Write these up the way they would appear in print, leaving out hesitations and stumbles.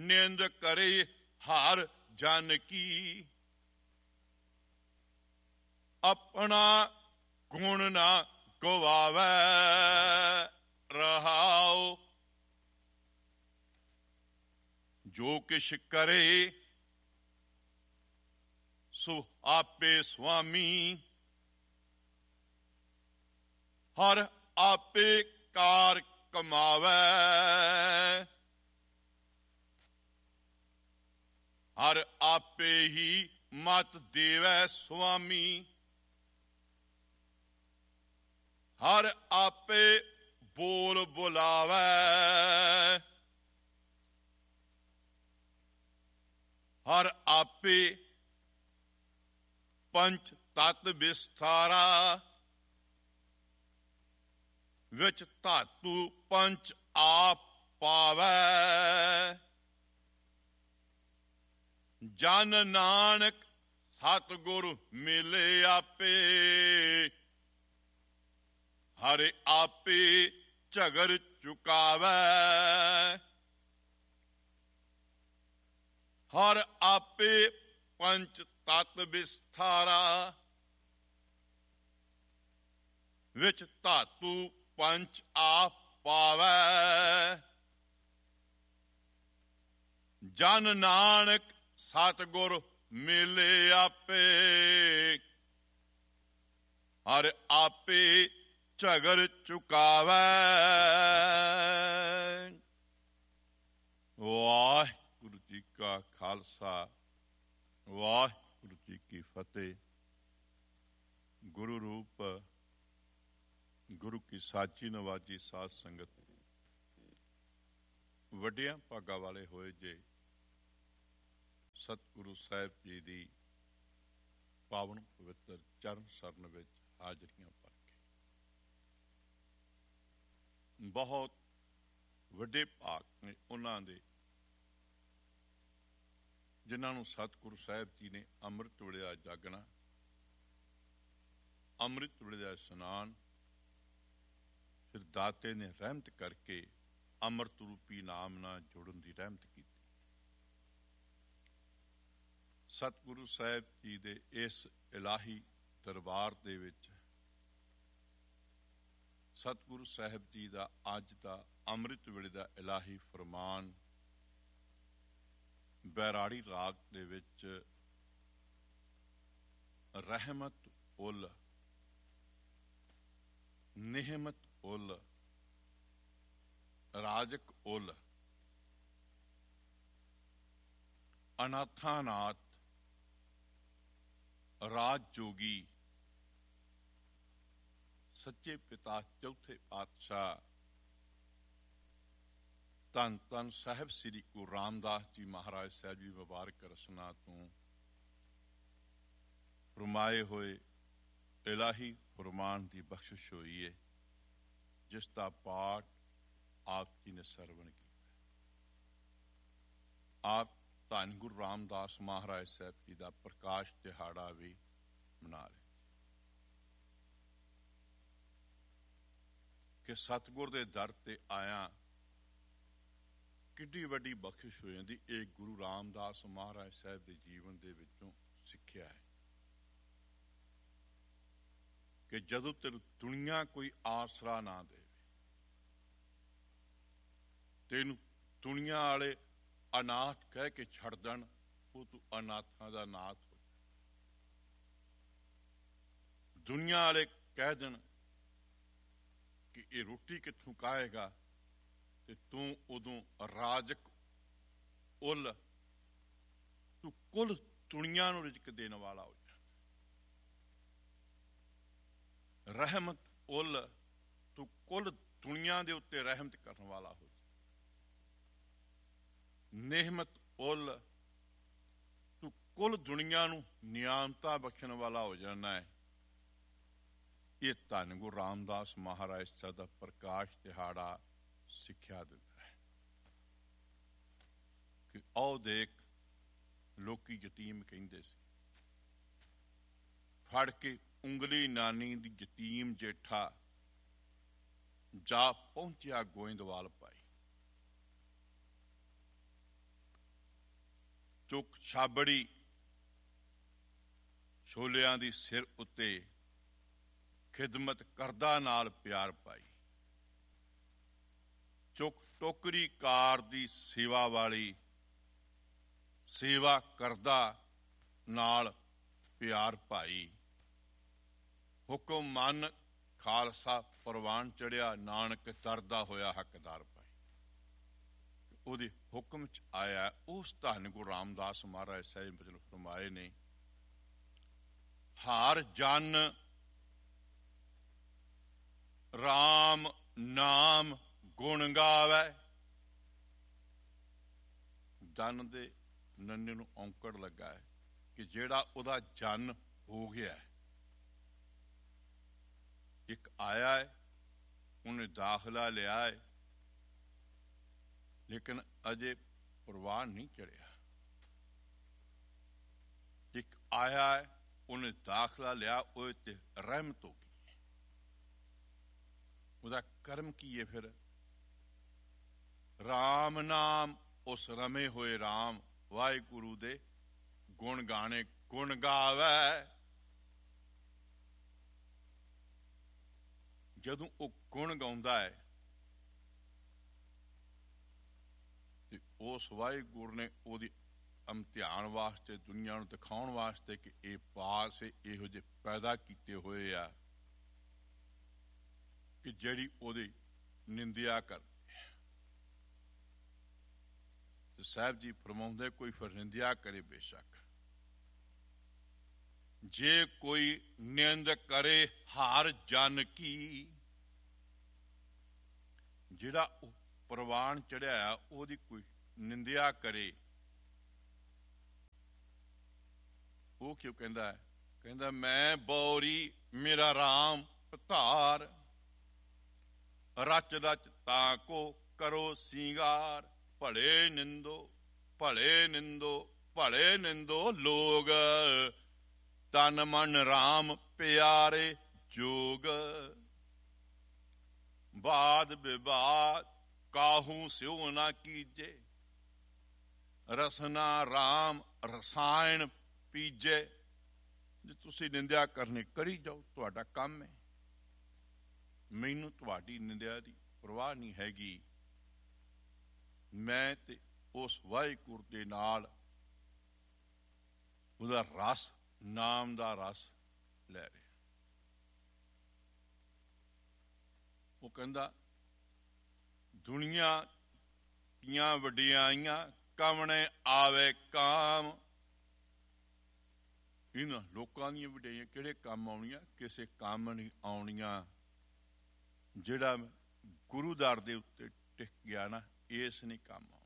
ਨਿੰਦ ਕਰੇ ਹਰ ਜਨ ਕੀ। ਆਪਣਾ ਗੁਣ ਨਾ ਗਵਾਵੈ ਰਹਾਉ। ਜੋ ਕਿਛ ਕਰੇ ਸੋ ਆਪੇ ਸੁਆਮੀ। ਹਰ ਆਪੇ ਕਾਰ ਕਮਾਵੈ। ਹਰ ਆਪੇ ਹੀ ਮਤ ਦੇਵੈ ਸੁਆਮੀ। ਹਰ ਆਪੇ ਬੋਲ ਬੁਲਾਵੈ। ਹਰ ਆਪੇ ਪੰਚ ਤਤ ਵਿਸਥਾਰਾ। ਵਿੱਚ ਧਾਤੂ ਪੰਚ ਆਪ ਪਾਵੈ। ਜਨ ਨਾਨਕ ਸਤਿਗੁਰ ਮਿਲੇ ਆਪੇ। ਹਰਿ ਆਪੇ ਝਗਰ ਚੁਕਾਵੈ। ਹਰ ਆਪੇ ਪੰਚ ਤਤ ਵਿਸਥਾਰਾ। ਵਿੱਚ ਧਾਤੂ ਪੰਚ ਆਪ ਪਾਵੈ। ਜਨ ਨਾਨਕ ਸਤਿਗੁਰ ਮਿਲੇ ਆਪੇ। ਹਰਿ ਆਪੇ ਝਗਰ ਚੁਕਾਵੈ। ਵਾਹਿਗੁਰੂ ਜੀ ਕਾ ਖਾਲਸਾ, ਵਾਹਿਗੁਰੂ ਜੀ ਕੀ ਫਤਿਹ। ਗੁਰੂ ਰੂਪ ਗੁਰੂ ਕੀ ਸਾਚੀ ਨਵਾਜੀ ਸਾਧ ਸੰਗਤ, ਵੱਡਿਆਂ ਭਾਗਾਂ ਵਾਲੇ ਹੋਏ ਜੇ ਸਤਿਗੁਰੂ ਸਾਹਿਬ ਜੀ ਦੀ ਪਾਵਨ ਪਵਿੱਤਰ ਚਰਨ ਸਰਨ ਵਿੱਚ ਹਾਜ਼ਰੀਆਂ ਭਰ ਕੇ ਬਹੁਤ ਵੱਡੇ ਭਾਗ ਨੇ ਉਹਨਾਂ ਦੇ, ਜਿਨ੍ਹਾਂ ਨੂੰ ਸਤਿਗੁਰੂ ਸਾਹਿਬ ਜੀ ਨੇ ਅੰਮ੍ਰਿਤ ਵੇਲੇ ਦਾ ਜਾਗਣਾ, ਅੰਮ੍ਰਿਤ ਵੇਲੇ ਦਾ ਇਸ਼ਨਾਨ, ਫਿਰ ਦਾਤੇ ਨੇ ਰਹਿਮਤ ਕਰਕੇ ਅੰਮ੍ਰਿਤ ਰੂਪੀ ਨਾਮ ਨਾਲ ਜੁੜਨ ਦੀ ਰਹਿਮਤ ਕੀਤੀ। ਸਤਿਗੁਰੂ ਸਾਹਿਬ ਜੀ ਦੇ ਇਸ ਇਲਾਹੀ ਦਰਬਾਰ ਦੇ ਵਿੱਚ ਸਤਿਗੁਰੂ ਸਾਹਿਬ ਜੀ ਦਾ ਅੱਜ ਦਾ ਅੰਮ੍ਰਿਤ ਵੇਲੇ ਦਾ ਇਲਾਹੀ ਫਰਮਾਨ ਬੈਰਾੜੀ ਰਾਗ ਦੇ ਵਿੱਚ ਰਹਿਮਤ ਉਲ, ਨਿਹਮਤ ਉਲ, ਰਾਜਕ ਉਲ, ਅਨਾਥਾਨਾਥ, ਰਾਜ ਜੋਗੀ, ਸੱਚੇ ਪਿਤਾ ਚੌਥੇ ਪਾਤਸ਼ਾਹ ਧੰਨ ਧੰਨ ਸਾਹਿਬ ਸ੍ਰੀ ਗੁਰੂ ਰਾਮਦਾਸ ਜੀ ਮਹਾਰਾਜ ਸਾਹਿਬ ਜੀ ਮੁਬਾਰਕ ਰਸਨਾ ਤੋਂ ਫਰਮਾਏ ਹੋਏ ਇਲਾਹੀ ਫਰਮਾਨ ਦੀ ਬਖਸ਼ਿਸ਼ ਹੋਈ ਹੈ, ਜਿਸ ਦਾ ਪਾਠ ਆਪ ਜੀ ਨੇ ਸਰਵਣ ਕੀਤਾ। ਆਪ ਧੰਨ ਗੁਰੂ ਰਾਮਦਾਸ ਮਹਾਰਾਜ ਸਾਹਿਬ ਜੀ ਦਾ ਪ੍ਰਕਾਸ਼ ਦਿਹਾੜਾ ਵੀ ਮਨਾ ਰਹੇ ਕਿ ਸਤਿਗੁਰ ਦੇ ਦਰ ਤੇ ਆਇਆ ਕਿੱਡੀ ਵੱਡੀ ਬਖਸ਼ਿਸ਼ ਹੋ ਜਾਂਦੀ। ਇਹ ਗੁਰੂ ਰਾਮਦਾਸ ਮਹਾਰਾਜ ਸਾਹਿਬ ਦੇ ਜੀਵਨ ਦੇ ਵਿੱਚੋਂ ਸਿੱਖਿਆ ਹੈ ਕਿ ਜਦੋਂ ਤੈਨੂੰ ਦੁਨੀਆ ਕੋਈ ਆਸਰਾ ਨਾ ਦੇਵੇ, ਤੈਨੂੰ ਦੁਨੀਆ ਵਾਲੇ ਅਨਾਥ ਕਹਿ ਕੇ ਛੱਡ ਦੇਣ, ਉਹ ਤੂੰ ਅਨਾਥਾਂ ਦਾ ਨਾਥ ਹੋ ਜਾ। ਦੁਨੀਆ ਵਾਲੇ ਕਹਿ ਦੇਣ ਕਿ ਇਹ ਰੋਟੀ ਕਿੱਥੋਂ ਖਾਏਗਾ, ਤੇ ਤੂੰ ਉਦੋਂ ਰਾਜਕ ਉਲ, ਤੂੰ ਕੁੱਲ ਦੁਨੀਆ ਨੂੰ ਰਿਜ਼ਕ ਦੇਣ ਵਾਲਾ ਹੋ ਜਾ। ਰਹਿਮਤ ਉਲ, ਤੂੰ ਕੁੱਲ ਦੁਨੀਆ ਦੇ ਉੱਤੇ ਰਹਿਮਤ ਕਰਨ ਵਾਲਾ ਹੋ ਜਾ। ਨਿਹਮਤ ਉਲ, ਤੂੰ ਕੁੱਲ ਦੁਨੀਆ ਨੂੰ ਨਿਆਮਤਾਂ ਬਖਸ਼ਣ ਵਾਲਾ ਹੋ ਜਾਣਾ ਹੈ। ਇਹ ਧੰਨ ਗੁਰੂ ਰਾਮਦਾਸ ਮਹਾਰਾਜ ਸਾਹਿਬ ਦਾ ਪ੍ਰਕਾਸ਼ ਦਿਹਾੜਾ ਸਿੱਖਿਆ ਦਿੰਦਾ ਹੈ ਕਿ ਆਓ ਦੇਖ, ਲੋਕੀ ਯਤੀਮ ਕਹਿੰਦੇ ਸੀ, ਫੜ ਕੇ ਉਂਗਲੀ ਨਾਨੀ ਦੀ ਯਤੀਮ ਜੇਠਾ ਜਾ ਪਹੁੰਚਿਆ ਗੋਇੰਦਵਾਲ ਪਾਈ। ਚੁੱਕ ਛਾਬੜੀ ਛੋਲਿਆਂ ਦੀ ਸਿਰ ਉੱਤੇ ਖਿਦਮਤ ਕਰਦਾ ਨਾਲ ਪਿਆਰ ਪਾਈ। ਚੁੱਕ ਟੋਕਰੀ ਕਾਰ ਦੀ ਸੇਵਾ ਵਾਲੀ ਸੇਵਾ ਕਰਦਾ ਨਾਲ ਪਿਆਰ ਭਾਈ। ਹੁਕਮ ਮੰਨ ਖਾਲਸਾ ਪ੍ਰਵਾਨ ਚੜਿਆ, ਨਾਨਕ ਤਰਦਾ ਹੋਇਆ ਹੱਕਦਾਰ ਭਾਈ। ਉਹਦੇ ਹੁਕਮ ਚ ਆਇਆ ਉਸ ਧੰਨ ਗੁਰੂ ਰਾਮਦਾਸ ਮਹਾਰਾਜ ਸਾਹਿਬ ਬਚਨ ਫਰਮਾਏ ਨੇ, ਹਰ ਜਨ ਰਾਮ ਨਾਮ ਗੁਣ ਗਾਵੇ। ਜਨ ਦੇ ਨੰਨੇ ਨੂੰ ਔਂਕੜ ਲੱਗਾ ਹੈ ਕਿ ਜਿਹੜਾ ਉਹਦਾ ਜਨ ਹੋ ਗਿਆ, ਇੱਕ ਆਇਆ ਹੈ, ਉਹਨੇ ਦਾਖਲਾ ਲਿਆ ਹੈ, ਲੇਕਿਨ ਅਜੇ ਪ੍ਰਵਾਨ ਨਹੀਂ ਚੜਿਆ। ਇੱਕ ਆਇਆ ਹੈ, ਉਹਨੇ ਦਾਖਲਾ ਲਿਆ, ਉਹਦੇ ਤੇ ਰਹਿਮਤ ਹੋ ਗਈ। ਉਹਦਾ ਕਰਮ ਕੀ ਹੈ ਫਿਰ? ਰਾਮ ਨਾਮ ਉਸ ਰਮੇ ਹੋਏ ਰਾਮ ਵਾਹਿਗੁਰੂ ਦੇ ਗੁਣ ਗਾਣੇ, ਗੁਣ ਗਾਵੇ। ਜਦੋਂ ਉਹ ਗੁਣ ਗਾਉਂਦਾ ਹੈ ਤੇ ਉਸ ਵਾਹਿਗੁਰੂ ਨੇ ਉਹਦੀ ਇਮਤਿਹਾਨ ਵਾਸਤੇ, ਦੁਨੀਆ ਨੂੰ ਦਿਖਾਉਣ ਵਾਸਤੇ ਕਿ ਇਹ ਪਾਸ ਇਹੋ ਜਿਹੇ ਪੈਦਾ ਕੀਤੇ ਹੋਏ ਆ ਕਿ ਜਿਹੜੀ ਉਹਦੀ ਨਿੰਦਿਆ ਕਰ। ਸਾਹਿਬ ਜੀ ਫਰਮਾਉਂਦੇ, ਕੋਈ ਫਿਰ ਨਿੰਦਿਆ ਕਰੇ ਬੇਸ਼ੱਕ, ਜੇ ਕੋਈ ਨਿੰਦ ਕਰੇ ਹਰ ਜਨ ਕੀ। ਜਿਹੜਾ ਉਹ ਪ੍ਰਵਾਨ ਚੜਿਆ ਉਹਦੀ ਕੋਈ ਨਿੰਦਿਆ ਕਰੇ, ਉਹ ਕਿਉਂ ਕਹਿੰਦਾ ਹੈ? ਕਹਿੰਦਾ ਮੈਂ ਬੌਰੀ ਮੇਰਾ ਰਾਮ ਧਾਰ, ਰਚ ਰਚ ਤਾਂ ਕੋ ਕਰੋ ਸਿੰਗਾਰ। ਭਲੇ ਨਿੰਦੋ ਭਲੇ ਨਿੰਦੋ ਭਲੇ ਨਿੰਦੋ ਲੋਗ, ਤਨ ਮਨ ਰਾਮ ਪਿਆਰੇ ਜੋਗ। ਬਾਦ ਵਿਵਾਦ ਕਾਹੂ ਸਿਉ ਨਾ ਕੀਜੇ, ਰਸਨਾ ਰਾਮ ਰਸਾਇਣ ਪੀਜੇ। ਜੇ ਤੁਸੀਂ ਨਿੰਦਿਆ ਕਰਨੀ ਕਰੀ ਜਾਓ, ਤੁਹਾਡਾ ਕੰਮ ਹੈ। ਮੈਨੂੰ ਤੁਹਾਡੀ ਨਿੰਦਿਆ ਦੀ ਪਰਵਾਹ ਨਹੀਂ ਹੈਗੀ। ਮੈਂ ਤੇ ਉਸ ਵਾਹਿਗੁਰੂ ਦੇ ਨਾਲ ਉਹਦਾ ਰਸ, ਨਾਮ ਦਾ ਰਸ ਲੈ ਰਿਹਾ। ਉਹ ਕਹਿੰਦਾ, ਦੁਨੀਆ ਦੀਆਂ ਵਡਿਆਈਆਂ ਕਵਣੇ ਆਵੇ ਕਾਮ। ਇਹਨਾਂ ਲੋਕਾਂ ਦੀਆਂ ਵਡਿਆਈਆਂ ਕਿਹੜੇ ਕੰਮ ਆਉਣੀਆਂ? ਕਿਸੇ ਕੰਮ ਨਹੀਂ ਆਉਣੀਆਂ। ਜਿਹੜਾ ਗੁਰੂ ਦਰ ਦੇ ਉੱਤੇ ਟਿਕ ਗਿਆ ਨਾ, ਇਸ ਨਹੀਂ ਕੰਮ ਆਉਣਾ।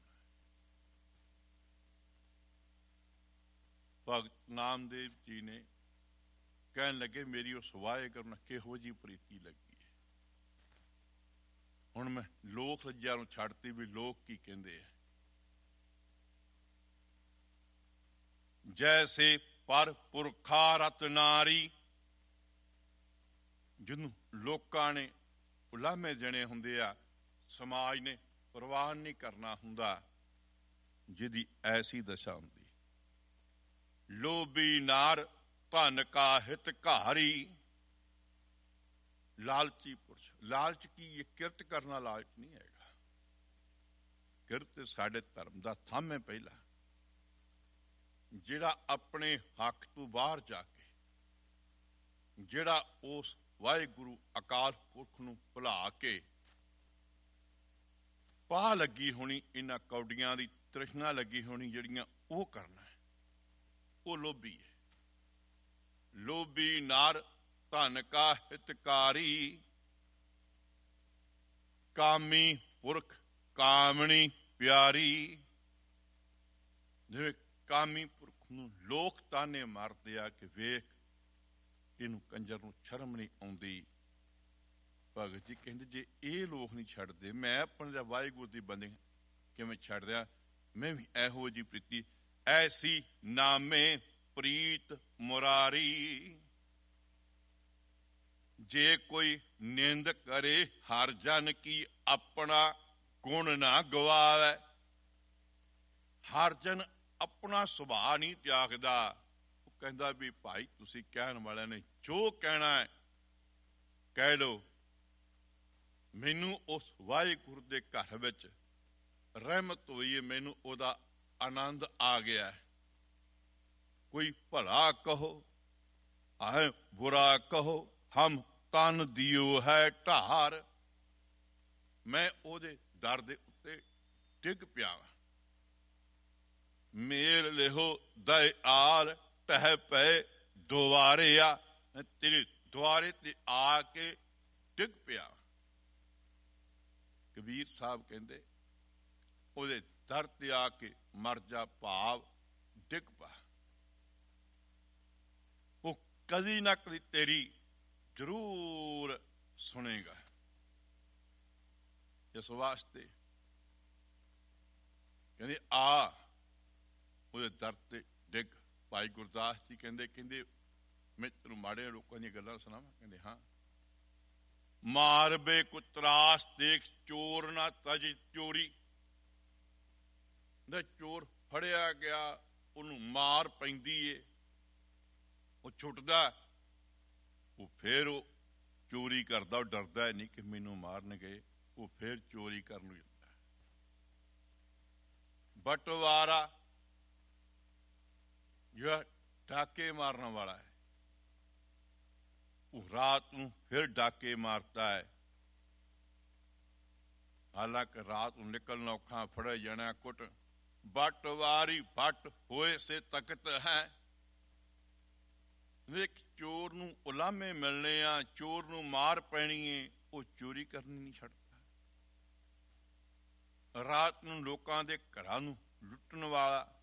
ਭਗਤ ਨਾਮਦੇਵ ਜੀ ਨੇ ਕਹਿਣ ਲੱਗੇ, ਮੇਰੀ ਉਸ ਵਾਹਿਗੁਰੂ ਨਾਲ ਕਿਹੋ ਜਿਹੀ ਪ੍ਰੀਤੀ ਲੱਗੀ ਹੈ। ਹੁਣ ਮੈਂ ਲੋਕ ਲੱਜਿਆ ਨੂੰ ਛੱਡਤੀ ਵੀ ਲੋਕ ਕੀ ਕਹਿੰਦੇ ਆ। ਜੈਸੇ ਪਰ ਪੁਰਖਾ ਰਤ ਨਾਰੀ, ਜਿਹਨੂੰ ਲੋਕਾਂ ਨੇ ਉਲਾਮੇ ਜਣੇ ਹੁੰਦੇ ਆ, ਸਮਾਜ ਨੇ ਪ੍ਰਵਾਨ ਨਹੀਂ ਕਰਨਾ ਹੁੰਦਾ, ਜਿਹਦੀ ਐਸੀ ਦਸ਼ਾ ਹੁੰਦੀ। ਲੋਭੀ ਨਾਰ ਧਨ ਕਾ ਹਿਤ ਘਾਰੀ, ਲਾਲਚੀ ਪੁਰਸ਼। ਲਾਲਚ ਕੀ? ਇਹ ਕਿਰਤ ਕਰਨਾ ਲਾਲਚ ਨਹੀਂ ਹੈਗਾ। ਕਿਰਤ ਸਾਡੇ ਧਰਮ ਦਾ ਥੰਮ ਹੈ। ਪਹਿਲਾ ਜਿਹੜਾ ਆਪਣੇ ਹੱਕ ਤੋਂ ਬਾਹਰ ਜਾ ਕੇ, ਜਿਹੜਾ ਉਸ ਵਾਹਿਗੁਰੂ ਅਕਾਲ ਪੁਰਖ ਨੂੰ ਭੁਲਾ ਕੇ, ਪਾਹ ਲੱਗੀ ਹੋਣੀ, ਇਹਨਾਂ ਕੌਡੀਆਂ ਦੀ ਤ੍ਰਿਸ਼ਨਾ ਲੱਗੀ ਹੋਣੀ ਜਿਹੜੀਆਂ, ਉਹ ਕਰਨਾ ਹੈ, ਉਹ ਲੋਭੀ ਹੈ। ਲੋਭੀ ਨਾਰ ਧਨ ਕਾ ਹਿਤਕਾਰੀ, ਕਾਮੀ ਪੁਰਖ ਕਾਮਣੀ ਪਿਆਰੀ। ਜਿਵੇਂ ਕਾਮੀ ਪੁਰਖ ਨੂੰ ਲੋਕ ਤਾਨੇ ਮਾਰਦੇ ਆ ਕਿ ਵੇਖ ਇਹਨੂੰ ਕੰਜਰ ਨੂੰ ਸ਼ਰਮ ਨਹੀਂ ਆਉਂਦੀ। ਭਗਤ ਜੀ ਕਹਿੰਦੇ, ਜੇ ਇਹ ਲੋਕ ਨਹੀਂ ਛੱਡਦੇ, ਮੈਂ ਆਪਣੇ ਵਾਹਿਗੁਰੂ ਦੀ ਬੰਦੇ ਕਿਵੇਂ ਛੱਡ ਦਿਆਂ? ਮੈਂ ਵੀ ਇਹੋ ਜਿਹੀ ਪ੍ਰੀਤੀ, ਐਸੀ ਨਾਮੇ ਪ੍ਰੀਤ ਮੁਰਾਰੀ। ਜੇ ਕੋਈ ਨਿੰਦ ਕਰੇ ਹਰ ਜਨ ਕੀ, ਆਪਣਾ ਗੁਣ ਨਾ ਗਵਾਵੇ। ਹਰ ਜਨ ਆਪਣਾ ਸੁਭਾਅ ਨਹੀਂ ਤਿਆਗਦਾ। ਉਹ ਕਹਿੰਦਾ ਵੀ ਭਾਈ ਤੁਸੀਂ ਕਹਿਣ ਵਾਲਿਆਂ ਨੇ ਜੋ ਕਹਿਣਾ ਹੈ ਕਹਿ ਲਓ, ਮੈਨੂੰ ਉਸ ਵਾਹਿਗੁਰੂ ਦੇ ਘਰ ਵਿੱਚ ਰਹਿਮਤ ਹੋਈ ਹੈ, ਮੈਨੂੰ ਉਹਦਾ ਆਨੰਦ ਆ ਗਿਆ। ਕੋਈ ਭਲਾ ਕਹੋ ਆਏ ਬੁਰਾ ਕਹੋ, ਹਮ ਤਨ ਦਿਓ ਹੈ ਢਾਰ। ਮੈਂ ਉਹਦੇ ਦਰ ਦੇ ਉੱਤੇ ਡਿੱਗ ਪਿਆ। ਮੇਲ ਲਿਹੋ ਦਇਆਲ ਟਹਿ ਪਏ ਦੁਆਰੇ ਆ, ਤੇਰੇ ਦੁਆਰੇ ਤੇ ਆ ਕੇ ਡਿੱਗ ਪਿਆ। ਕਬੀਰ ਸਾਹਿਬ ਕਹਿੰਦੇ ਉਹਦੇ ਦਰ ਤੇ ਆ ਕੇ ਮਰ ਜਾ, ਭਾਵ ਡਿੱਗ ਪਾ। ਉਹ ਕਦੀ ਨਾ ਕਦੀ ਤੇਰੀ ਜ਼ਰੂਰ ਸੁਣੇਗਾ। ਇਸ ਵਾਸਤੇ ਕਹਿੰਦੇ ਆ ਉਹਦੇ ਦਰ ਤੇ ਡਿੱਗ। ਭਾਈ ਗੁਰਦਾਸ ਜੀ ਕਹਿੰਦੇ ਮੈਂ ਤੈਨੂੰ ਮਾੜੇ ਲੋਕਾਂ ਦੀਆਂ ਗੱਲਾਂ ਸੁਣਾਵਾਂ? ਕਹਿੰਦੇ ਹਾਂ। ਮਾਰ ਬੇ ਕੁਤਰਾਸ ਦੇਖ ਚੋਰ ਨਾ ਤਜ ਚੋਰੀ। ਚੋਰ ਫੜਿਆ ਗਿਆ, ਉਹਨੂੰ ਮਾਰ ਪੈਂਦੀ ਏ, ਉਹ ਛੁੱਟਦਾ, ਉਹ ਫੇਰ ਉਹ ਚੋਰੀ ਕਰਦਾ। ਉਹ ਡਰਦਾ ਨਹੀਂ ਕਿ ਮੈਨੂੰ ਮਾਰਨਗੇ, ਉਹ ਫੇਰ ਚੋਰੀ ਕਰਨ ਨੂੰ ਜਾਂਦਾ। ਬਟਵਾਰਾ ਜਿਹੜਾ ਡਾਕੇ ਮਾਰਨ ਵਾਲਾ ਹੈ, ਉਹ ਰਾਤ ਨੂੰ ਫਿਰ ਡਾਕੇ ਮਾਰਦਾ ਹੈ। ਹਾਲਾਂਕਿ ਰਾਤ ਨੂੰ ਨਿਕਲਣਾ ਔਖਾ, ਫੜਿਆ ਜਾਣਾ ਕੁੱਟ। ਬਟਵਾਰੀ ਭੱਟ ਹੋਏ ਸੇ ਤਖਤ ਹੈ। ਵੇਖ ਚੋਰ ਨੂੰ ਉਲਾਮੇ ਮਿਲਣੇ ਆ, ਚੋਰ ਨੂੰ ਮਾਰ ਪੈਣੀ ਏ, ਉਹ ਚੋਰੀ ਕਰਨੀ ਨਹੀਂ ਛੱਡਦਾ। ਰਾਤ ਨੂੰ ਲੋਕਾਂ ਦੇ ਘਰਾਂ ਨੂੰ ਲੁੱਟਣ ਵਾਲਾ